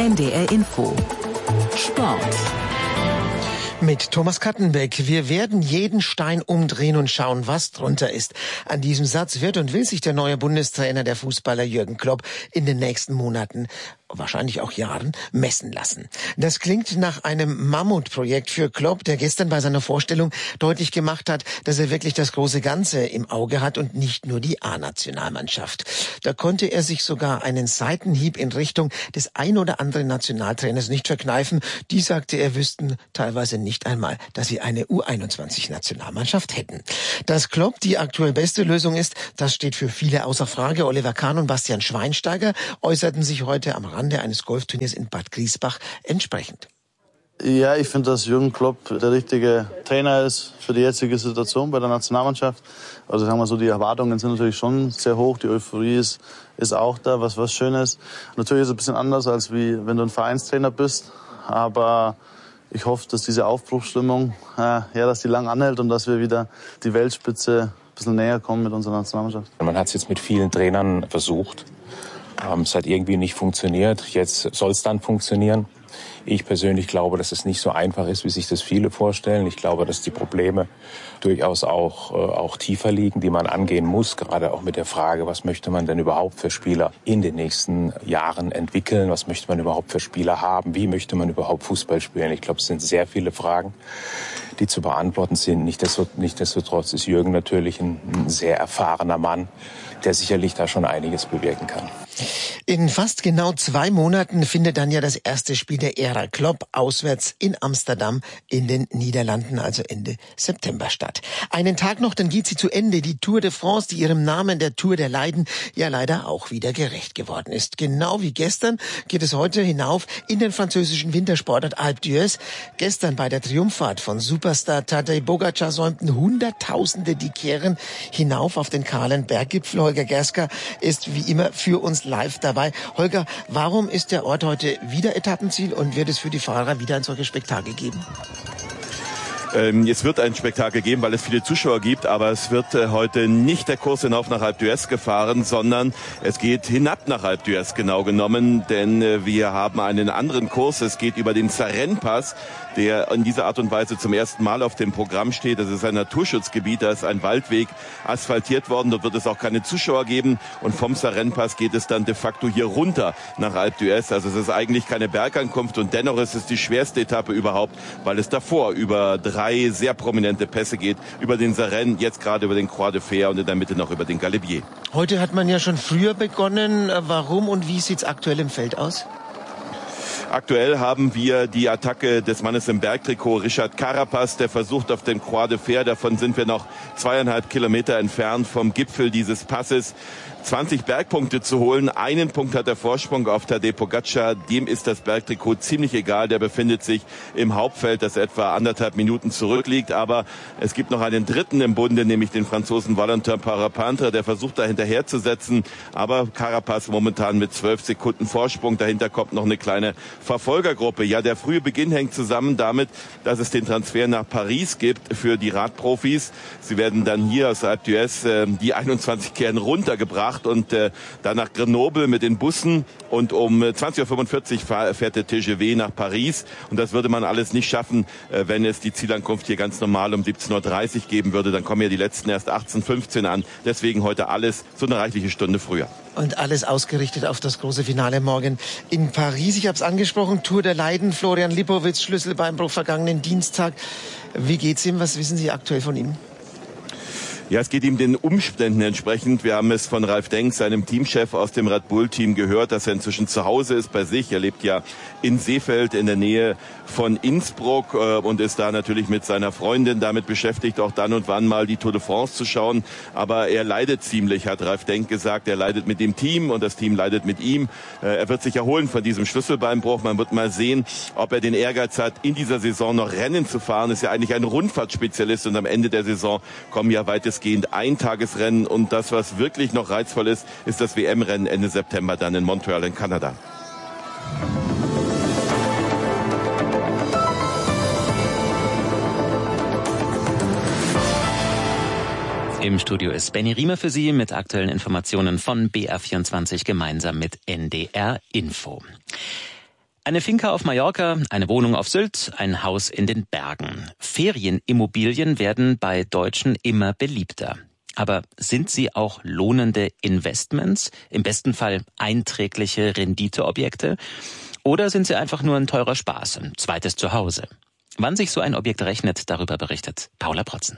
NDR Info. Sport. Mit Thomas Kattenbeck. Wir werden jeden Stein umdrehen und schauen, was drunter ist. An diesem Satz wird und will sich der neue Bundestrainer der Fußballer Jürgen Klopp in den nächsten Monaten, wahrscheinlich auch Jahren, messen lassen. Das klingt nach einem Mammutprojekt für Klopp, der gestern bei seiner Vorstellung deutlich gemacht hat, dass er wirklich das große Ganze im Auge hat und nicht nur die A-Nationalmannschaft. Da konnte er sich sogar einen Seitenhieb in Richtung des ein oder anderen Nationaltrainers nicht verkneifen. Die, sagte er, wüssten teilweise nicht einmal, dass sie eine U21-Nationalmannschaft hätten. Dass Klopp die aktuell beste Lösung ist, das steht für viele außer Frage. Oliver Kahn und Bastian Schweinsteiger äußerten sich heute am Rande eines Golfturniers in Bad Griesbach entsprechend. Ja, ich finde, dass Jürgen Klopp der richtige Trainer ist für die jetzige Situation bei der Nationalmannschaft. Also sagen wir so, die Erwartungen sind natürlich schon sehr hoch, die Euphorie ist auch da, was schön ist. Natürlich ist es ein bisschen anders, als wie wenn du ein Vereinstrainer bist, aber ich hoffe, dass diese Aufbruchsstimmung, dass die lang anhält und dass wir wieder die Weltspitze ein bisschen näher kommen mit unserer Nationalmannschaft. Man hat es jetzt mit vielen Trainern versucht. Es hat irgendwie nicht funktioniert. Jetzt soll es dann funktionieren. Ich persönlich glaube, dass es nicht so einfach ist, wie sich das viele vorstellen. Ich glaube, dass die Probleme durchaus auch tiefer liegen, die man angehen muss. Gerade auch mit der Frage, was möchte man denn überhaupt für Spieler in den nächsten Jahren entwickeln? Was möchte man überhaupt für Spieler haben? Wie möchte man überhaupt Fußball spielen? Ich glaube, es sind sehr viele Fragen, die zu beantworten sind. Nichtsdestotrotz ist Jürgen natürlich ein sehr erfahrener Mann, der sicherlich da schon einiges bewirken kann. In fast genau 2 Monaten findet dann ja das erste Spiel der Ära Klopp auswärts in Amsterdam in den Niederlanden, also Ende September statt. Einen Tag noch, dann geht sie zu Ende, die Tour de France, die ihrem Namen der Tour der Leiden ja leider auch wieder gerecht geworden ist. Genau wie gestern geht es heute hinauf in den französischen Wintersportort Alpe d'Huez. Gestern bei der Triumphfahrt von Superstar Tadej Pogačar säumten Hunderttausende die Kehren hinauf auf den kahlen Berggipfel. Holger Gerska ist wie immer für uns live dabei. Holger, warum ist der Ort heute wieder Etappenziel und wird es für die Fahrer wieder ein solches Spektakel geben? Es wird ein Spektakel geben, weil es viele Zuschauer gibt, aber es wird heute nicht der Kurs hinauf nach Alpe d'Huez gefahren, sondern es geht hinab nach Alpe d'Huez genau genommen, denn wir haben einen anderen Kurs. Es geht über den Sarenne-Pass, der in dieser Art und Weise zum ersten Mal auf dem Programm steht. Das ist ein Naturschutzgebiet, da ist ein Waldweg asphaltiert worden. Dort wird es auch keine Zuschauer geben und vom Sarenne-Pass geht es dann de facto hier runter nach Alpe d'Huez. Also es ist eigentlich keine Bergankunft und dennoch ist es die schwerste Etappe überhaupt, weil es davor über 3 sehr prominente Pässe geht, über den Sarenne, jetzt gerade über den Croix de Fer und in der Mitte noch über den Galibier. Heute hat man ja schon früher begonnen. Warum und wie sieht's aktuell im Feld aus? Aktuell haben wir die Attacke des Mannes im Bergtrikot, Richard Carapaz, der versucht auf dem Croix de Fer, davon sind wir noch 2,5 Kilometer entfernt vom Gipfel dieses Passes, 20 Bergpunkte zu holen. Einen Punkt hat der Vorsprung auf Tadej Pogačar. Dem ist das Bergtrikot ziemlich egal. Der befindet sich im Hauptfeld, das etwa 1,5 Minuten zurückliegt. Aber es gibt noch einen dritten im Bunde, nämlich den Franzosen Valentin Parapintre. Der versucht da hinterherzusetzen. Aber Carapaz momentan mit 12 Sekunden Vorsprung. Dahinter kommt noch eine kleine Verfolgergruppe. Ja, der frühe Beginn hängt zusammen damit, dass es den Transfer nach Paris gibt für die Radprofis. Sie werden dann hier aus Alpe d'Huez die 21 Kehren runtergebracht und dann nach Grenoble mit den Bussen und um 20.45 Uhr fährt der TGV nach Paris und das würde man alles nicht schaffen, wenn es die Zielankunft hier ganz normal um 17.30 Uhr geben würde, dann kommen ja die letzten erst 18:15 an, deswegen heute alles so eine reichliche Stunde früher. Und alles ausgerichtet auf das große Finale morgen in Paris. Ich habe es angesprochen, Tour der Leiden, Florian Lipowitz, Schlüsselbeinbruch vergangenen Dienstag. Wie geht's ihm? Was wissen Sie aktuell von ihm? Ja, es geht ihm den Umständen entsprechend. Wir haben es von Ralf Denk, seinem Teamchef aus dem Red Bull-Team, gehört, dass er inzwischen zu Hause ist bei sich. Er lebt ja in Seefeld in der Nähe von Innsbruck und ist da natürlich mit seiner Freundin damit beschäftigt, auch dann und wann mal die Tour de France zu schauen. Aber er leidet ziemlich, hat Ralf Denk gesagt. Er leidet mit dem Team und das Team leidet mit ihm. Er wird sich erholen von diesem Schlüsselbeinbruch. Man wird mal sehen, ob er den Ehrgeiz hat, in dieser Saison noch Rennen zu fahren. Ist ja eigentlich ein Rundfahrtspezialist und am Ende der Saison kommen ja weitestgehend Eintagesrennen und das, was wirklich noch reizvoll ist, ist das WM-Rennen Ende September dann in Montreal in Kanada. Im Studio ist Benny Riemer für Sie mit aktuellen Informationen von BR24 gemeinsam mit NDR Info. Eine Finca auf Mallorca, eine Wohnung auf Sylt, ein Haus in den Bergen. Ferienimmobilien werden bei Deutschen immer beliebter. Aber sind sie auch lohnende Investments? Im besten Fall einträgliche Renditeobjekte? Oder sind sie einfach nur ein teurer Spaß, ein zweites Zuhause? Wann sich so ein Objekt rechnet, darüber berichtet Paula Protzen.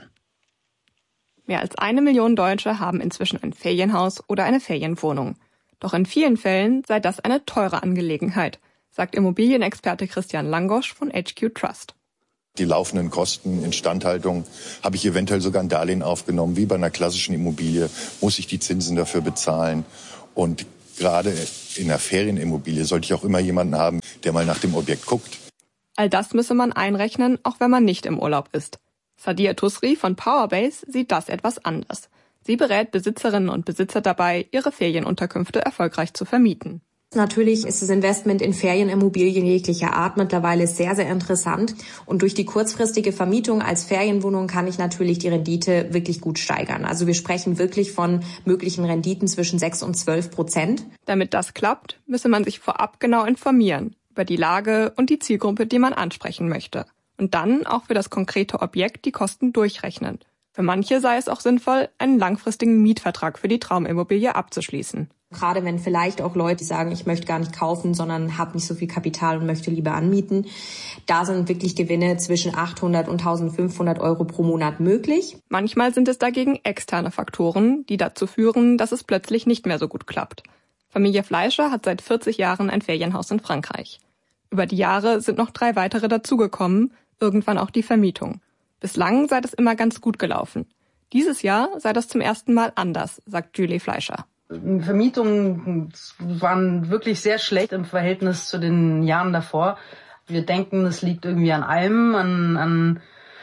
Mehr als 1 Million Deutsche haben inzwischen ein Ferienhaus oder eine Ferienwohnung. Doch in vielen Fällen sei das eine teure Angelegenheit, sagt Immobilienexperte Christian Langosch von HQ Trust. Die laufenden Kosten, Instandhaltung, habe ich eventuell sogar ein Darlehen aufgenommen, wie bei einer klassischen Immobilie, muss ich die Zinsen dafür bezahlen. Und gerade in einer Ferienimmobilie sollte ich auch immer jemanden haben, der mal nach dem Objekt guckt. All das müsse man einrechnen, auch wenn man nicht im Urlaub ist. Sadia Tusri von Powerbase sieht das etwas anders. Sie berät Besitzerinnen und Besitzer dabei, ihre Ferienunterkünfte erfolgreich zu vermieten. Natürlich ist das Investment in Ferienimmobilien jeglicher Art mittlerweile sehr, sehr interessant. Und durch die kurzfristige Vermietung als Ferienwohnung kann ich natürlich die Rendite wirklich gut steigern. Also wir sprechen wirklich von möglichen Renditen zwischen 6 und 12%. Damit das klappt, müsse man sich vorab genau informieren über die Lage und die Zielgruppe, die man ansprechen möchte. Und dann auch für das konkrete Objekt die Kosten durchrechnen. Für manche sei es auch sinnvoll, einen langfristigen Mietvertrag für die Traumimmobilie abzuschließen. Gerade wenn vielleicht auch Leute sagen, ich möchte gar nicht kaufen, sondern habe nicht so viel Kapital und möchte lieber anmieten. Da sind wirklich Gewinne zwischen 800 und 1500 Euro pro Monat möglich. Manchmal sind es dagegen externe Faktoren, die dazu führen, dass es plötzlich nicht mehr so gut klappt. Familie Fleischer hat seit 40 Jahren ein Ferienhaus in Frankreich. Über die Jahre sind noch 3 weitere dazugekommen, irgendwann auch die Vermietung. Bislang sei das immer ganz gut gelaufen. Dieses Jahr sei das zum ersten Mal anders, sagt Julie Fleischer. Vermietungen waren wirklich sehr schlecht im Verhältnis zu den Jahren davor. Wir denken, es liegt irgendwie an allem, an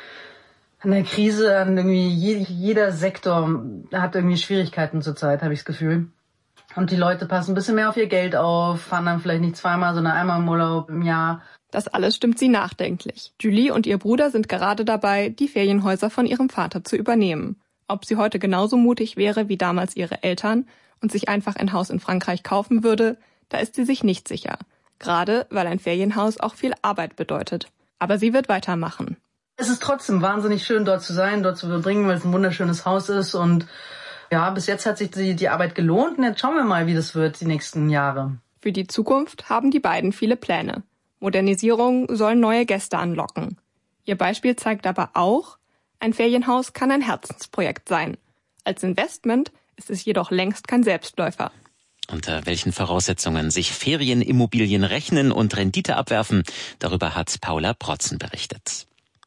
der Krise, an irgendwie jeder Sektor hat irgendwie Schwierigkeiten zurzeit, habe ich das Gefühl. Und die Leute passen ein bisschen mehr auf ihr Geld auf, fahren dann vielleicht nicht zweimal, sondern einmal im Urlaub im Jahr. Das alles stimmt sie nachdenklich. Julie und ihr Bruder sind gerade dabei, die Ferienhäuser von ihrem Vater zu übernehmen. Ob sie heute genauso mutig wäre wie damals ihre Eltern und sich einfach ein Haus in Frankreich kaufen würde, da ist sie sich nicht sicher. Gerade weil ein Ferienhaus auch viel Arbeit bedeutet. Aber sie wird weitermachen. Es ist trotzdem wahnsinnig schön, dort zu sein, dort zu verbringen, weil es ein wunderschönes Haus ist. Und ja, bis jetzt hat sich die Arbeit gelohnt. Und jetzt schauen wir mal, wie das wird die nächsten Jahre. Für die Zukunft haben die beiden viele Pläne. Modernisierung soll neue Gäste anlocken. Ihr Beispiel zeigt aber auch, ein Ferienhaus kann ein Herzensprojekt sein. Als Investment ist es jedoch längst kein Selbstläufer. Unter welchen Voraussetzungen sich Ferienimmobilien rechnen und Rendite abwerfen, darüber hat Paula Protzen berichtet.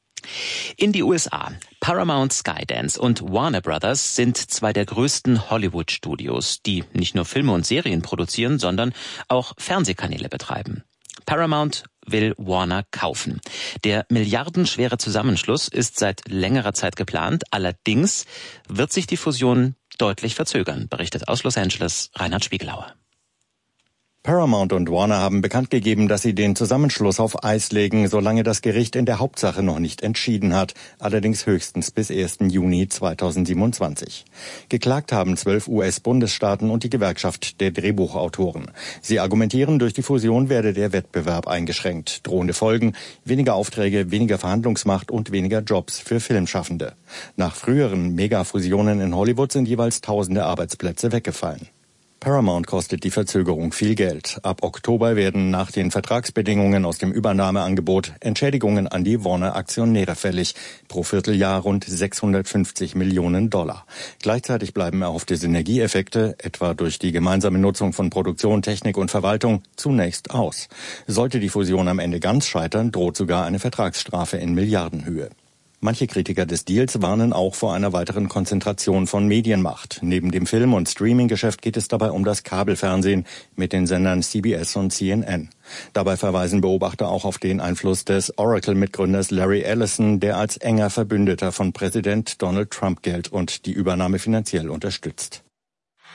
In die USA. Paramount, Skydance und Warner Brothers sind 2 der größten Hollywood-Studios, die nicht nur Filme und Serien produzieren, sondern auch Fernsehkanäle betreiben. Paramount will Warner kaufen. Der milliardenschwere Zusammenschluss ist seit längerer Zeit geplant. Allerdings wird sich die Fusion deutlich verzögern, berichtet aus Los Angeles Reinhard Spiegelauer. Paramount und Warner haben bekannt gegeben, dass sie den Zusammenschluss auf Eis legen, solange das Gericht in der Hauptsache noch nicht entschieden hat, allerdings höchstens bis 1. Juni 2027. Geklagt haben 12 US-Bundesstaaten und die Gewerkschaft der Drehbuchautoren. Sie argumentieren, durch die Fusion werde der Wettbewerb eingeschränkt. Drohende Folgen: weniger Aufträge, weniger Verhandlungsmacht und weniger Jobs für Filmschaffende. Nach früheren Megafusionen in Hollywood sind jeweils tausende Arbeitsplätze weggefallen. Paramount kostet die Verzögerung viel Geld. Ab Oktober werden nach den Vertragsbedingungen aus dem Übernahmeangebot Entschädigungen an die Warner-Aktionäre fällig. Pro Vierteljahr rund 650 Millionen $. Gleichzeitig bleiben erhoffte Synergieeffekte, etwa durch die gemeinsame Nutzung von Produktion, Technik und Verwaltung, zunächst aus. Sollte die Fusion am Ende ganz scheitern, droht sogar eine Vertragsstrafe in Milliardenhöhe. Manche Kritiker des Deals warnen auch vor einer weiteren Konzentration von Medienmacht. Neben dem Film- und Streaming-Geschäft geht es dabei um das Kabelfernsehen mit den Sendern CBS und CNN. Dabei verweisen Beobachter auch auf den Einfluss des Oracle-Mitgründers Larry Ellison, der als enger Verbündeter von Präsident Donald Trump gilt und die Übernahme finanziell unterstützt.